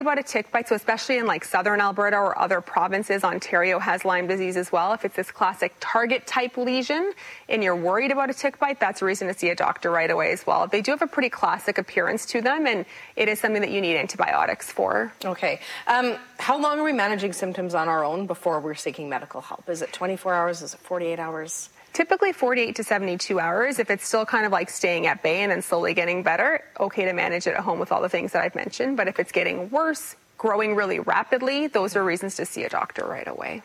about a tick bite, so especially in like southern Alberta or other provinces, Ontario has Lyme disease as well. If it's this classic target type lesion and you're worried about a tick bite, that's a reason to see a doctor right away as well. They do have a pretty classic appearance to them, and it is something that you need antibiotics for. Okay. How long are we managing symptoms on our own before we're seeking medical help? Is it 24 hours? Is it 48 hours? Typically 48 to 72 hours. If it's still kind of like staying at bay and then slowly getting better, okay to manage it at home with all the things that I've mentioned. But if it's getting worse, growing really rapidly, those are reasons to see a doctor right away.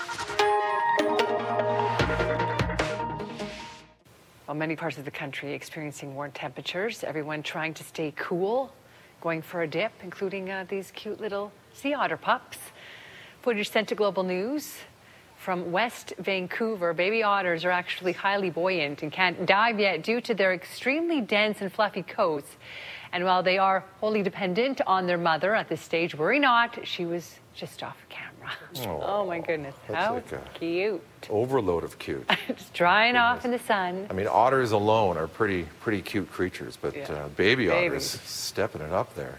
Well, many parts of the country experiencing warm temperatures. Everyone trying to stay cool, going for a dip, including these cute little sea otter pups. Footage sent to Global News. From West Vancouver, baby otters are actually highly buoyant and can't dive yet due to their extremely dense and fluffy coats. And while they are wholly dependent on their mother at this stage, worry not, she was just off camera. Oh my goodness, how like cute. Overload of cute. Just drying off in the sun. I mean, otters alone are pretty cute creatures, but baby otters stepping it up there.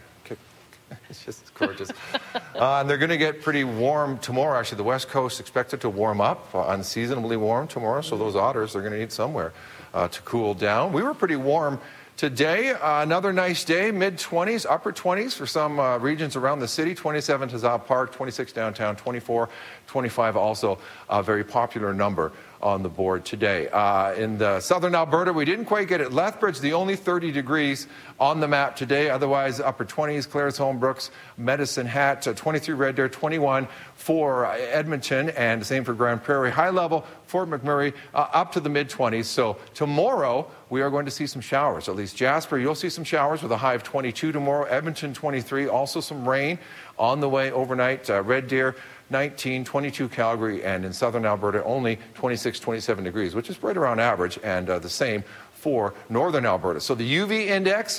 It's just gorgeous. And they're going to get pretty warm tomorrow. Actually, the West Coast expected to warm up, unseasonably warm tomorrow. So those otters are going to need somewhere to cool down. We were pretty warm today. Another nice day, mid-20s, upper 20s for some regions around the city. 27 to Zop Park, 26 downtown, 24, 25 also a very popular number on the board today. In the southern Alberta, we didn't quite get it. Lethbridge, the only 30 degrees on the map today. Otherwise, upper 20s, Claresholm, Brooks, Medicine Hat, 23 Red Deer, 21 for Edmonton, and the same for Grand Prairie. High level, Fort McMurray, up to the mid-20s. So tomorrow, we are going to see some showers. At least Jasper, you'll see some showers with a high of 22 tomorrow. Edmonton, 23. Also some rain on the way overnight. Red Deer, 19, 22 Calgary, and in southern Alberta, only 26, 27 degrees, which is right around average, and the same for northern Alberta. So the UV index,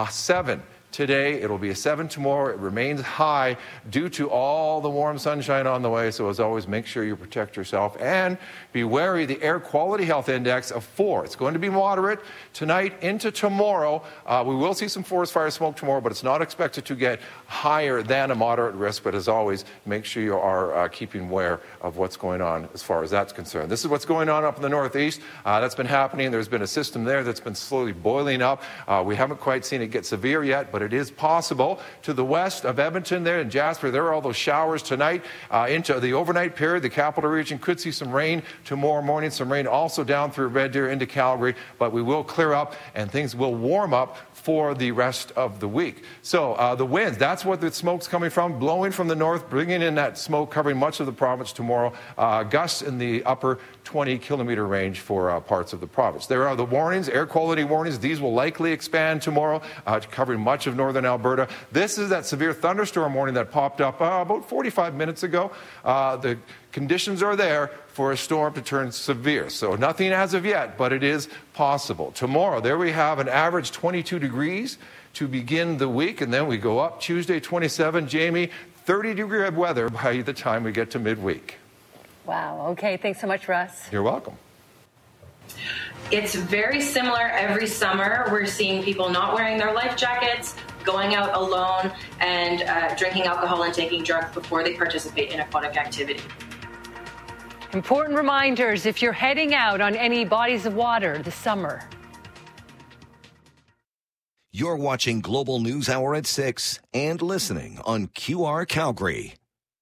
7. Today, it'll be a 7 tomorrow. It remains high due to all the warm sunshine on the way. So as always, make sure you protect yourself and be wary. The air quality health index of 4. It's going to be moderate tonight into tomorrow. We will see some forest fire smoke tomorrow, but it's not expected to get higher than a moderate risk. But as always, make sure you are keeping aware of what's going on as far as that's concerned. This is what's going on up in the northeast. That's been happening. There's been a system there that's been slowly boiling up. We haven't quite seen it get severe yet, but it is possible. To the west of Edmonton there in Jasper, there are all those showers tonight into the overnight period. The capital region could see some rain tomorrow morning, some rain also down through Red Deer into Calgary, but we will clear up and things will warm up for the rest of the week. So the winds, that's what the smoke's coming from, blowing from the north, bringing in that smoke, covering much of the province tomorrow. Gusts in the upper 20-kilometer range for parts of the province. There are the warnings, air quality warnings. These will likely expand tomorrow, covering much of northern Alberta. This is that severe thunderstorm warning that popped up about 45 minutes ago. The conditions are there for a storm to turn severe. So nothing as of yet, but it is possible. Tomorrow, there we have an average 22 degrees to begin the week, and then we go up Tuesday, 27. Jamie, 30-degree weather by the time we get to midweek. Wow. Okay. Thanks so much, Russ. You're welcome. It's very similar every summer. We're seeing people not wearing their life jackets, going out alone, and drinking alcohol and taking drugs before they participate in aquatic activity. Important reminders if you're heading out on any bodies of water this summer. You're watching Global News Hour at 6 and listening on QR Calgary.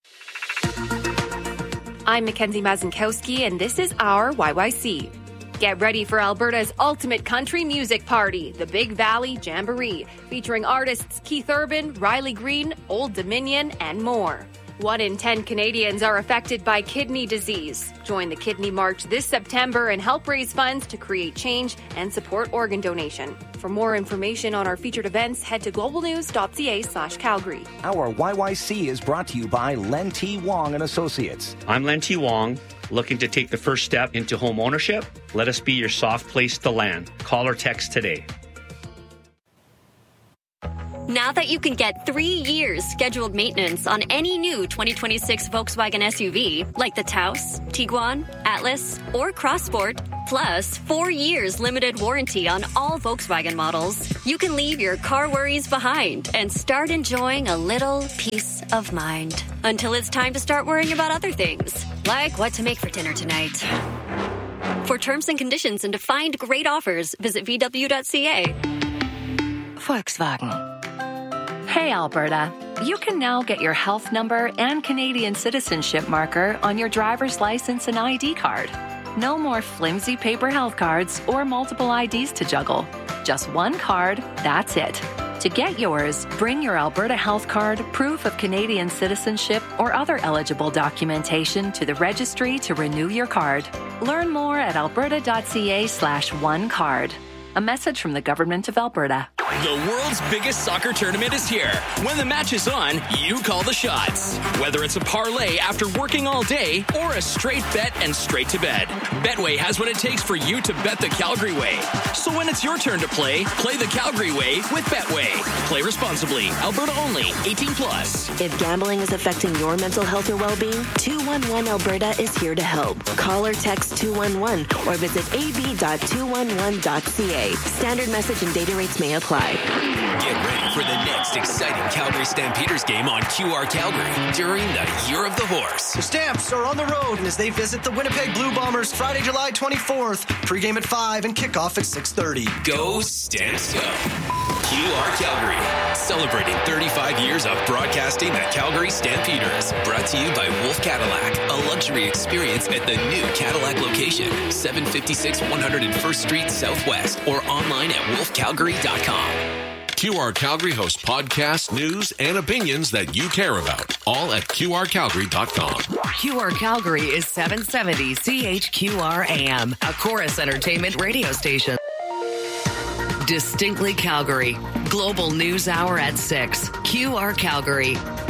I'm Mackenzie Mazinkowski, and this is our YYC. Get ready for Alberta's ultimate country music party, the Big Valley Jamboree, featuring artists Keith Urban, Riley Green, Old Dominion, and more. 1 in 10 Canadians are affected by kidney disease. Join the Kidney March this September and help raise funds to create change and support organ donation. For more information on our featured events, head to globalnews.ca/Calgary. Our YYC is brought to you by Len T. Wong and Associates. I'm Len T. Wong. Looking to take the first step into home ownership? Let us be your soft place to land. Call or text today. Now that you can get 3 years scheduled maintenance on any new 2026 Volkswagen SUV, like the Taos, Tiguan, Atlas, or Crossport, plus 4 years limited warranty on all Volkswagen models, you can leave your car worries behind and start enjoying a little peace of mind. Until it's time to start worrying about other things, like what to make for dinner tonight. For terms and conditions and to find great offers, visit VW.ca. Volkswagen. Hey, Alberta. You can now get your health number and Canadian citizenship marker on your driver's license and ID card. No more flimsy paper health cards or multiple IDs to juggle. Just one card, that's it. To get yours, bring your Alberta Health Card, proof of Canadian citizenship, or other eligible documentation to the registry to renew your card. Learn more at alberta.ca/onecard. A message from the Government of Alberta. The world's biggest soccer tournament is here. When the match is on, you call the shots. Whether it's a parlay after working all day or a straight bet and straight to bed, Betway has what it takes for you to bet the Calgary way. So when it's your turn to play the Calgary way with Betway. Play responsibly. Alberta only. 18+. If gambling is affecting your mental health or well-being, 211 Alberta is here to help. Call or text 211 or visit ab.211.ca. Standard message and data rates may apply. Get ready for the next exciting Calgary Stampeders game on QR Calgary during the Year of the Horse. The Stamps are on the road as they visit the Winnipeg Blue Bombers Friday, July 24th. Pre-game at 5 and kickoff at 6:30. Go Stamps, go. QR Calgary, celebrating 35 years of broadcasting the Calgary Stampeders. Brought to you by Wolf Cadillac, a luxury experience at the new Cadillac location, 756 101st Street Southwest, or online at wolfcalgary.com. QR Calgary hosts podcasts, news, and opinions that you care about, all at QRCalgary.com. QR Calgary is 770 CHQR AM, a Chorus Entertainment radio station. Distinctly Calgary. Global News Hour at 6. QR Calgary.